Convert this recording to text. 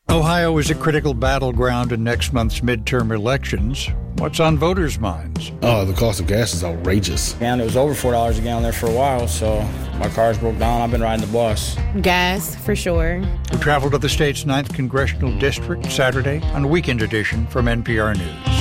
Ohio is a critical battleground in next month's midterm elections. What's on voters' minds? Oh, the cost of gas is outrageous. And it was over $4 a gallon there for a while, so my car's broke down. I've been riding the bus. Gas, for sure. We travel to the state's 9th Congressional District Saturday on Weekend Edition from NPR News.